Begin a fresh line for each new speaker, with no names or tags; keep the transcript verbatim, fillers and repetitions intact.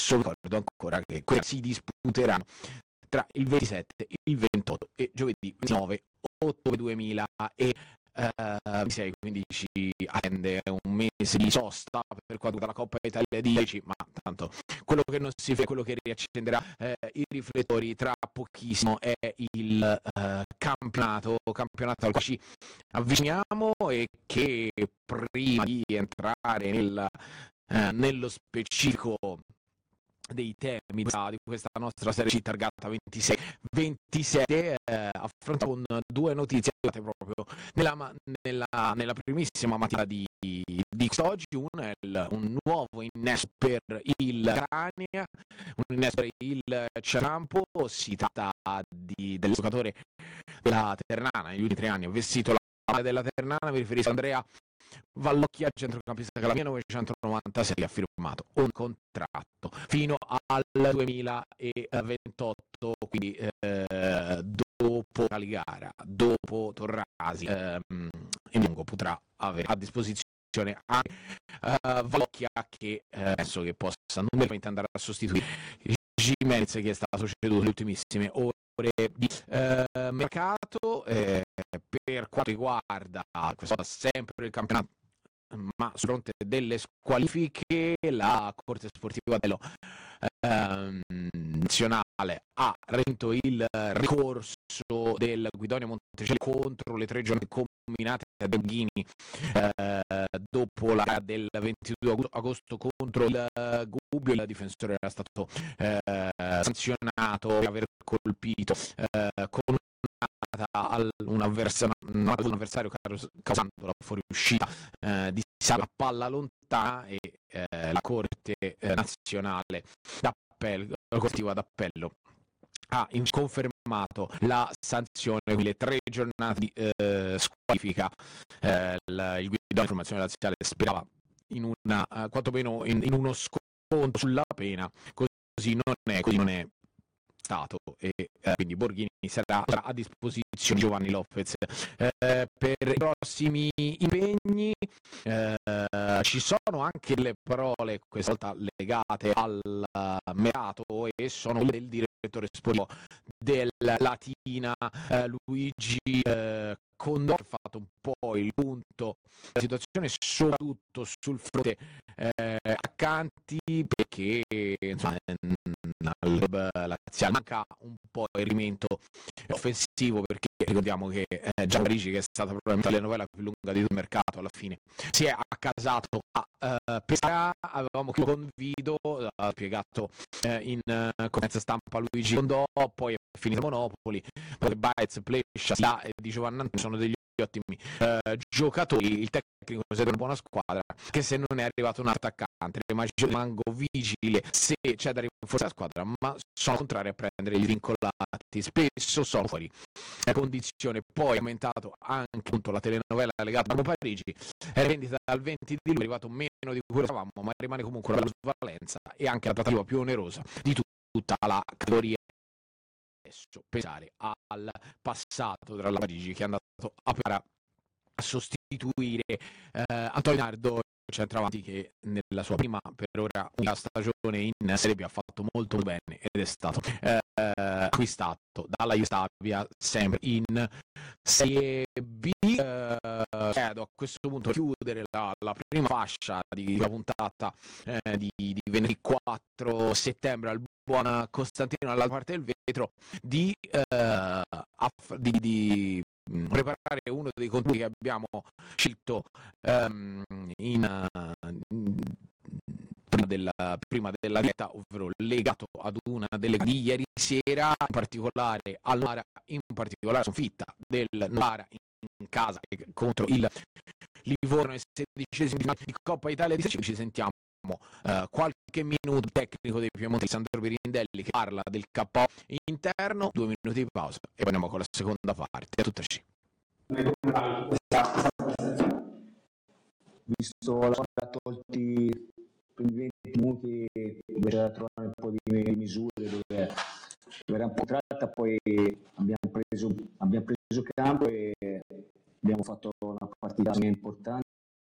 adesso ricordo ancora che quelle si disputeranno tra il ventisette, il ventotto e giovedì ventinove ottobre duemila e ventisei, quindi ci attende un mese di sosta per quanto riguarda la Coppa Italia di dieci, ma tanto quello che non si fa, quello che riaccenderà eh, i riflettori tra pochissimo è il eh, campionato, campionato al quale ci avviciniamo e che prima di entrare nel, eh, nello specifico dei temi di questa, di questa nostra serie C targata ventisei ventisette eh, affronta con due notizie proprio nella, nella, nella primissima mattina di, di quest'oggi. Uno è il, un nuovo innesto per il Crania, un innesto per il Ciampo. Si tratta di, del giocatore della Ternana, negli ultimi tre anni ha vestito la maglia della Ternana, mi riferisco a Andrea Vallocchia, centrocampista che nel millenovecentonovantasei ha firmato un contratto fino al duemilaventotto, quindi eh, dopo la gara, dopo Torrasi, eh, in lungo potrà avere a disposizione anche eh, Vallocchia, che eh, penso che possa numericamente andare a sostituire Gimenez, che è stato ceduto le ultimissime ore di eh, mercato. Eh, per quanto riguarda questa volta sempre il campionato, ma sul fronte delle squalifiche, la Corte Sportiva dello eh, Nazionale ha respinto il ricorso del Guidonio Montecelli contro le tre giornate combinate a Deghini eh, dopo la gara del ventidue agosto contro il Gubbio. Il difensore era stato eh, sanzionato per aver colpito eh, con un avversario, un avversario causando la fuoriuscita eh, di la palla lontana, e eh, la Corte eh, Nazionale d'Appello, la Corte d'Appello ha confermato la sanzione, quindi le tre giornate di eh, squalifica. Eh, il, il Guidone Informazione Laziale sperava in una uh, quantomeno in, in uno sconto sulla pena, così non è, così non è stato, e eh, quindi Borghini sarà a disposizione Giovanni Lopez eh, per i prossimi impegni. Eh, ci sono anche le parole questa volta legate al mercato e sono quelle del direttore sportivo del Latina eh, Luigi eh, Condò, ha fatto un po' il punto della situazione soprattutto sul fronte eh, accanti, perché insomma al club laziale manca un po' il riferimento offensivo, perché ricordiamo che eh, Gian Parigi, che è stata probabilmente la novella più lunga di tutto il mercato, alla fine si è accasato a uh, Pescara. Avevamo chiuso con Vido, ha spiegato eh, in uh, conferenza stampa Luigi Condò, poi è finito Monopoli, poi Baez, Plescia, Sila e Di Giovanni sono degli ottimi uh, giocatori. Il tecnico siete una buona squadra, che se non è arrivato un attaccante rimango vigile se c'è da rinforzare la squadra, ma sono contrari a prendere gli vincolati, spesso sono fuori condizione. Poi è aumentato anche appunto la telenovela legata a Parigi, è vendita dal venti di luglio, è arrivato meno di quello che avevamo, ma rimane comunque la plusvalenza e anche la trattativa più onerosa di tutta la categoria. Adesso pensare al passato tra la Parigi, che è andato a sostituire eh, Antonio Nardo, centravanti, che nella sua prima per ora unica stagione in Serie B ha fatto molto bene ed è stato eh, acquistato dalla Jugostavia sempre in Serie B. Eh, chiedo a questo punto di chiudere la, la prima fascia di la puntata eh, di, di venerdì quattro settembre al buon Costantino alla parte del vetro di, eh, aff- di, di preparare uno dei contenuti che abbiamo scelto um, in, uh, prima della, prima della diretta, ovvero legato ad una delle di ieri sera, in particolare al Novara, in particolare sconfitta del Novara in casa contro il Livorno nel sedicesimo di Coppa Italia di Serie. Ci sentiamo Uh, qualche minuto tecnico dei Piemonte, Sandro Pirindelli, che parla del K O interno, due minuti di pausa e poi andiamo con la seconda parte. A tutti.
Visto la squadra ha tolti i venti minuti, invece da trovare